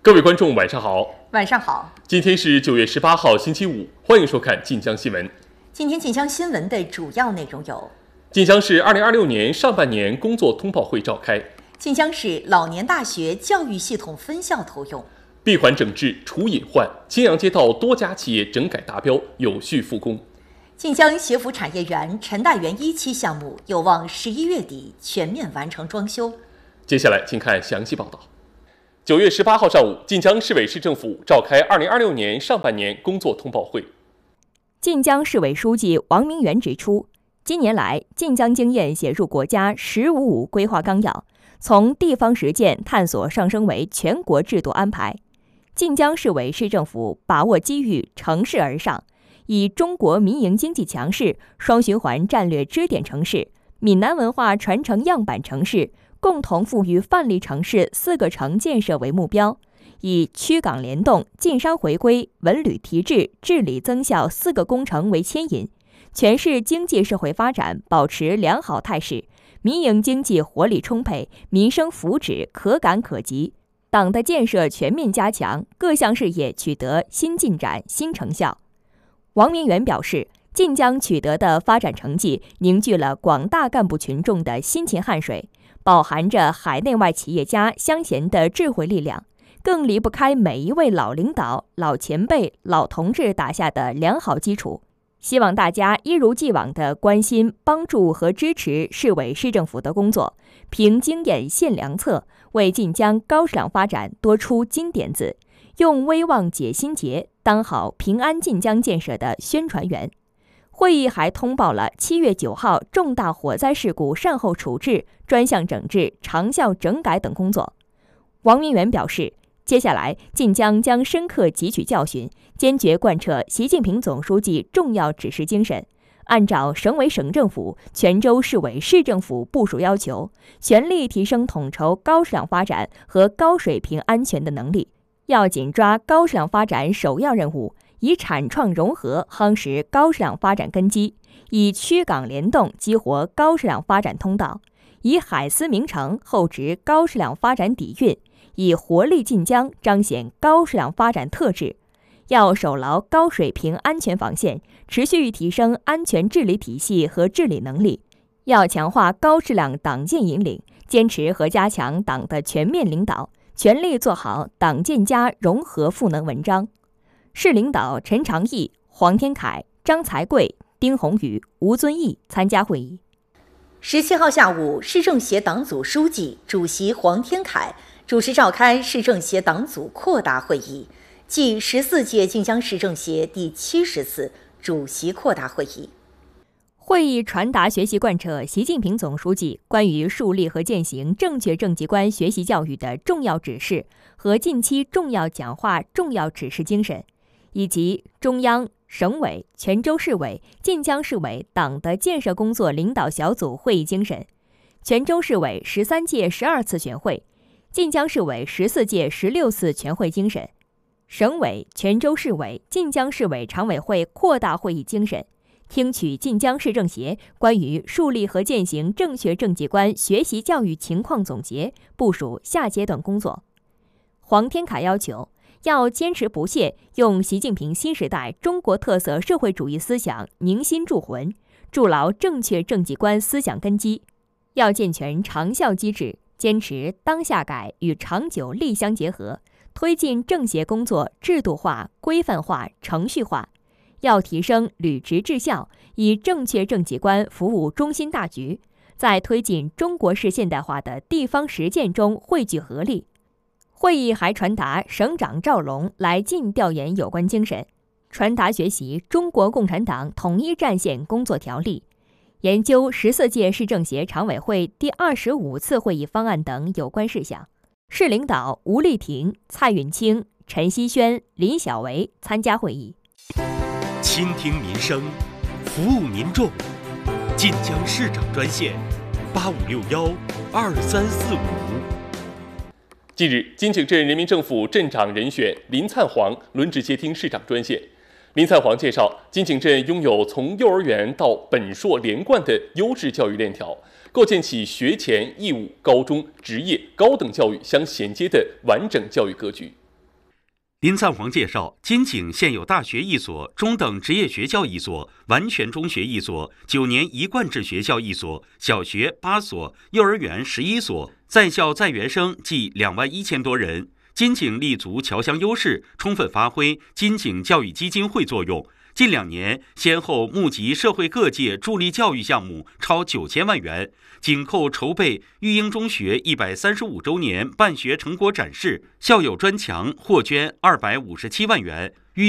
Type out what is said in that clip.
各位观众，晚上好。 晚上好。 今天是9月18号，星期五，欢迎收看晋江新闻。 今天晋江新闻的主要内容有： 晋江市2026年上半年工作通报会召开； 晋江市老年大学教育系统分校投用； 闭环整治除隐患，青阳街道多家企业整改达标，有序复工； 晋江协福产业园陈大园1期项目有望11月底全面完成装修。 接下来请看详细报道。9月18号上午，晋江市委市政府召开2026年上半年工作通报会。 晋江市委书记王明元指出，近年来，晋江经验写入国家“十五五”规划纲要，从地方实践探索上升为全国制度安排。晋江市委市政府把握机遇，乘势而上，以中国民营经济强势、双循环战略支点城市、闽南文化传承样板城市、共同富裕范例城市4个城建设为目标，以区港联动、晋商回归、文旅提质、治理增效4个工程为牵引，全市经济社会发展保持良好态势，民营经济活力充沛，民生福祉可感可及，党的建设全面加强，各项事业取得新进展、新成效。王明元表示，晋江取得的发展成绩凝聚了广大干部群众的辛勤汗水，饱含着海内外企业家乡贤的智慧力量，更离不开每一位老领导、老前辈、老同志打下的良好基础。希望大家一如既往地关心、帮助和支持市委市政府的工作，凭经验献良策，为晋江高质量发展多出金点子，用威望解心结，当好平安晋江建设的宣传员。会议还通报了7月9号重大火灾事故善后处置、专项整治、长效整改等工作。王明元表示，接下来晋江将深刻汲取教训，坚决贯彻习近平总书记重要指示精神，按照省委省政府、泉州市委市政府部署要求，全力提升统筹高质量发展和高水平安全的能力，要紧抓高质量发展首要任务，以产创融合夯实高质量发展根基，以区港联动激活高质量发展通道，以海思名城厚植高质量发展底蕴，以活力晋江彰显高质量发展特质。要守牢高水平安全防线，持续提升安全治理体系和治理能力。要强化高质量党建引领，坚持和加强党的全面领导，全力做好党建加融合赋能文章。市领导陈长义、黄天凯、张才贵、丁宏宇、吴尊义参加会议。 17号下午，市政协党组书记、主席黄天凯主持召开市政协党组扩大会议，暨14届晋江市政协第70次主席扩大会议。 会议传达学习贯彻习近平总书记关于树立和践行正确政绩观学习教育的重要指示和近期重要讲话重要指示精神，以及中央、省委、泉州市委、晋江市委党的建设工作领导小组会议精神，泉州市委13届12次全会，晋江市委14届16次全会精神，省委、泉州市委、晋江市委常委会扩大会议精神，听取晋江市政协关于树立和践行正确政绩观学习教育情况总结，部署下阶段工作。黄天凯要求，要坚持不懈用习近平新时代中国特色社会主义思想凝心铸魂，筑牢正确政绩观思想根基。要健全长效机制，坚持当下改与长久力相结合，推进政协工作制度化、规范化、程序化。要提升履职治效，以正确政绩观服务中心大局，在推进中国式现代化的地方实践中汇聚合力。会议还传达省长赵龙来晋调研有关精神，传达学习《中国共产党统一战线工作条例》，研究14届市政协常委会第25次会议方案等有关事项。市领导吴丽婷、蔡允清、陈希轩、林小维参加会议。 倾听民生，服务民众。晋江市长专线85612345。 近日，金井镇人民政府镇长人选林灿煌轮值接听市长专线。林灿煌介绍，金井镇拥有从幼儿园到本硕连贯的优质教育链条，构建起学前、义务、高中、职业、高等教育相衔接的完整教育格局。 林灿煌介绍，金井现有大学1所、中等职业学校1所、完全中学1所、9年一贯制学校1所、小学8所、幼儿园11所，在校在园生计21000多人。金井立足侨乡优势，充分发挥金井教育基金会作用。近2年，先后募集社会各界助力教育项目超9000万元，紧扣筹备育英中学135周年办学成果展示，校友专强获捐257万元。